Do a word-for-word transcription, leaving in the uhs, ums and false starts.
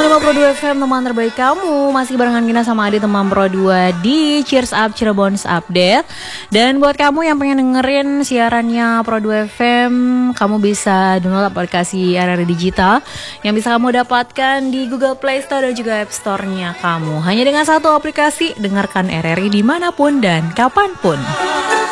lima Pro dua F M, teman terbaik kamu. Masih barengan Gina sama Adi, teman Pro dua di Cheers Up Cirebon Update. Dan buat kamu yang pengen dengerin siarannya Pro dua F M, kamu bisa download aplikasi R R I Digital yang bisa kamu dapatkan di Google Play Store dan juga App Store-nya kamu. Hanya dengan satu aplikasi, dengarkan R R I dimanapun dan kapanpun.